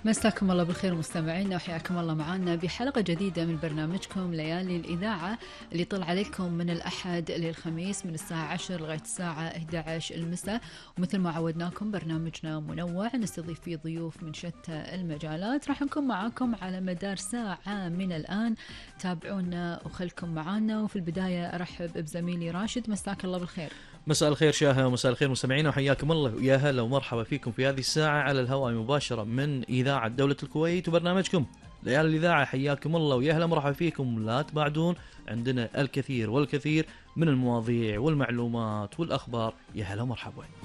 مساكم الله بالخير مستمعينا، وحياكم الله معنا بحلقة جديدة من برنامجكم ليالي الإذاعة اللي طلع عليكم من الأحد للخميس من الساعة 10 لغاية الساعة 11 المساء. ومثل ما عودناكم برنامجنا منوع نستضيف فيه ضيوف من شتى المجالات، راح نكون معاكم على مدار ساعة من الآن. تابعونا وخلكم معانا. وفي البداية أرحب بزميلي راشد. مساك الله بالخير. مساء الخير شاهة ومساء الخير مستمعينا، وحياكم الله ويا هلا ومرحبا فيكم في هذه الساعة على الهواء مباشرة من إذاعة دولة الكويت وبرنامجكم ليالي الإذاعة. حياكم الله ويا هلا مرحبا فيكم. لا تبعدون، عندنا الكثير والكثير من المواضيع والمعلومات والأخبار. يا هلا ومرحبا.